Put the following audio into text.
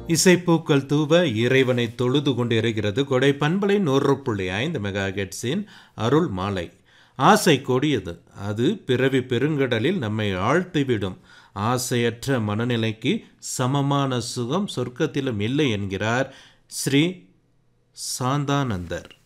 இசைப்பூக்கள் தூவ இறைவனை தொழுது கொண்டிருக்கிறது கொடை பண்பலை 100.5 மெகாஹெர்ட்ஸின் அருள் மாலை. ஆசை கொடியது, அது பிறவி பெருங்கடலில் நம்மை ஆழ்த்திவிடும். ஆசையற்ற மனநிலைக்கு சமமான சுகம் சொர்க்கத்திலும் இல்லை என்கிறார் ஸ்ரீ சாந்தானந்தர்.